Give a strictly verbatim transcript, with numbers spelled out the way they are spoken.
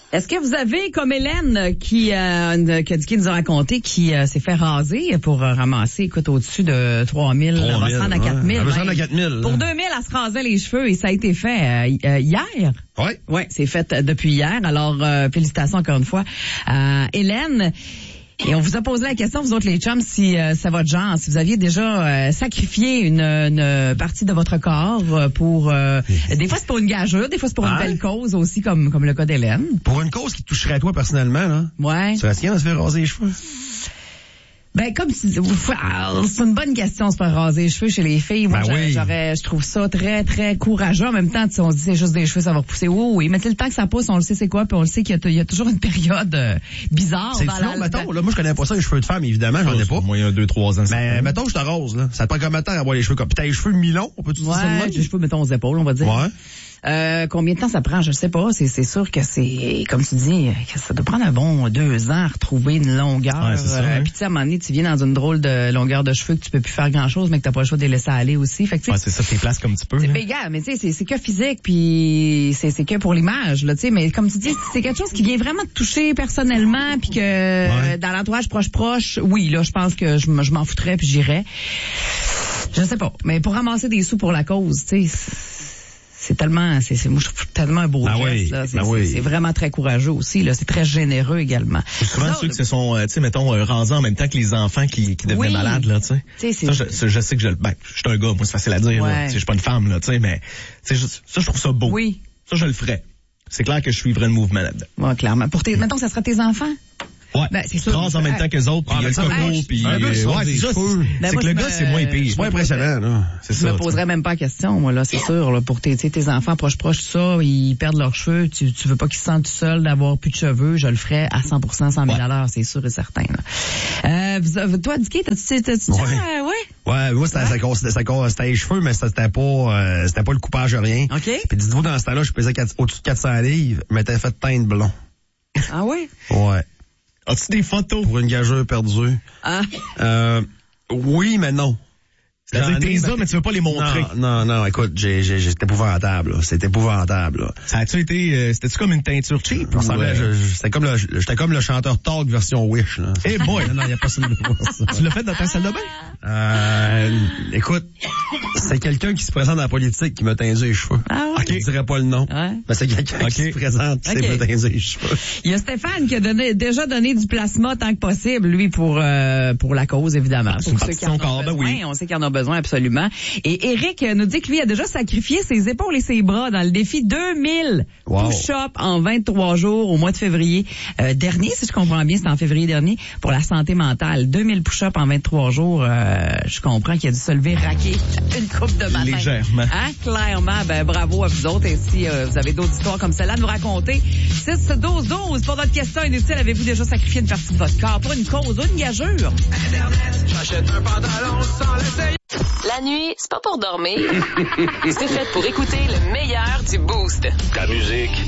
Est-ce que vous avez, comme Hélène, qui, euh, qui, qui nous a raconté, qui euh, s'est fait raser pour euh, ramasser, écoute, au-dessus de trois mille, elle va se rendre à quatre mille. Elle va se rendre à quatre mille. Pour deux mille, elle se rasait les cheveux et ça a été fait euh, hier. Oui. Oui, c'est fait euh, depuis hier. Alors, euh, félicitations encore une fois à Hélène. Et on vous a posé la question, vous autres les chums, si euh, c'est votre genre, si vous aviez déjà euh, sacrifié une, une partie de votre corps pour... Euh, des fois, c'est pour une gageure, des fois, c'est pour une hein? belle cause aussi, comme comme le cas d'Hélène. Pour une cause qui te toucherait toi personnellement, là. Ouais. Tu serais-tu de se faire raser les cheveux? Ben, comme si, c'est une bonne question, se faire raser les cheveux chez les filles. Moi, ben j'aurais, oui. j'aurais, je trouve ça très, très courageux. En même temps, tu sais, on se dit, c'est juste des cheveux, ça va repousser. Oui, oui, mais tu sais, le temps que ça pousse, on le sait c'est quoi, puis on le sait qu'il y a, il y a toujours une période euh, bizarre. C'est dans long, la, mettons, là, moi, je connais pas ça, les cheveux de femme, évidemment, j'en ai pas. Moi, il y a deux, trois ans. Mais, mettons, je te rase, là. Ça te prend combien de temps à avoir les cheveux comme, pis t'as les cheveux mi-longs, on peut-tu dire ça de Ouais, même? j'ai les cheveux, mettons, aux épaules, on va dire. Ouais. Euh, combien de temps ça prend? Je sais pas. C'est, c'est sûr que c'est, comme tu dis, que ça doit prendre un bon deux ans à retrouver une longueur. Ouais, c'est ça, euh, hein. Puis tu sais, à un moment donné, tu viens dans une drôle de longueur de cheveux que tu peux plus faire grand-chose, mais que t'as pas le choix de les laisser aller aussi. Fait que tu sais, Ouais, c'est ça, t'es places comme tu peux. c'est hein. ben, gars, mais tu sais, c'est, c'est que physique, puis c'est, c'est que pour l'image, là, tu sais. Mais comme tu dis, c'est quelque chose qui vient vraiment te toucher personnellement, puis que Ouais. euh, dans l'entourage proche-proche, oui, là, je pense que je, m- je m'en foutrais, puis j'irais. Je sais pas. Mais pour ramasser des sous pour la cause, tu sais, c'est tellement, c'est, c'est, moi, je trouve tellement un beau Ben geste, oui, là. C'est, ben c'est, oui. c'est vraiment très courageux aussi, là. C'est très généreux également. Souvent, Non, ceux qui se sont, euh, tu sais, mettons, euh, rasés en même temps que les enfants qui, qui devenaient Oui. malades, là, tu sais. Tu sais, c'est- Ça, je, ça, je sais que je, ben, je suis un gars, moi, c'est facile à dire, Ouais. là. Tu sais, je suis pas une femme, là, tu sais, mais, tu sais, je- ça, je trouve ça beau. Oui. Ça, je le ferais. C'est clair que je suivrais le mouvement là-dedans. Ouais, clairement. Pour tes, mettons, ça sera tes enfants? Ouais. Ben, c'est sûr. Rase en même temps que les autres, puis Ah, il y a mais le ça, coco, hey, puis... un gars qui euh, sort ouais, des c'est ça, cheveux. c'est- Ben, c'est moi, que le je gars, me- c'est moins pire. C'est pas impressionnant, là. C'est Je ça. me tu sais. poserais même pas la question, moi, là, c'est sûr, là, pour tes, tu sais, tes enfants proches proches, tout ça, ils perdent leurs cheveux, tu, tu veux pas qu'ils se sentent tout seuls d'avoir plus de cheveux, je le ferais à cent pour cent, cent mille à l'heure, c'est sûr et certain, là. Euh, vous, toi, Dicky, t'as-tu, t'as-tu, Ouais. euh, ouais? Ouais, moi, c'était, ça, c'était, ça, c'était les cheveux, mais ça, c'était pas, euh, c'était pas le coupage, rien. OK. Puis dites-vous, dans ce temps-là, je pesais quatre- au-dessus de quatre cents livres, mais t'avais fait teindre blond. Ah ouais? Ouais. As-tu des photos? Pour une gageure perdue. Ah. Euh, oui, mais non. C'est-à-dire, J'en ai, t'es ça, mais- mais tu veux pas les montrer. Non, non, non, écoute, j'ai, j'ai, c'est épouvantable, là. C'est épouvantable, là. Ça a-tu été, euh, c'était-tu comme une teinture cheap? Je ou, ressemblais- euh, je- je- C'était comme le, j'étais comme le chanteur Talk version Wish, là. Eh boy! Non, non, y a pas ça de nouveau, ça. Tu l'as fait dans ta salle de bain? Euh, écoute, c'est quelqu'un qui se présente dans la politique qui m'a teindu les cheveux. Ah ouais? Je dirais pas le nom. Ouais. Mais c'est quelqu'un qui Ok. se présente qui Ok. s'est fait teindu les cheveux. Il y a Stéphane qui a donné, déjà donné du plasma tant que possible, lui, pour euh, pour la cause, évidemment. c'est Pour une ceux partie qui de en son ont corps, ben besoin. oui. On sait qu'il en a besoin, absolument. Et Eric nous dit que lui a déjà sacrifié ses épaules et ses bras dans le défi deux mille Wow. push-up en vingt-trois jours au mois de février euh, dernier, si je comprends bien, c'était en février dernier, pour la santé mentale. deux mille push-up en vingt-trois jours, euh, je comprends qu'il a dû se lever raqué une coupe de matin. Légèrement. Hein? Clairement, ben bravo à vous autres. Et si euh, vous avez d'autres histoires comme celle-là à nous raconter, six douze douze pour notre question inutile. Avez-vous déjà sacrifié une partie de votre corps pour une cause ou une gageure? Internet, j'achète un pantalon sans l'essayer. La nuit, c'est pas pour dormir. C'est fait pour écouter le meilleur du Boost. Ta musique,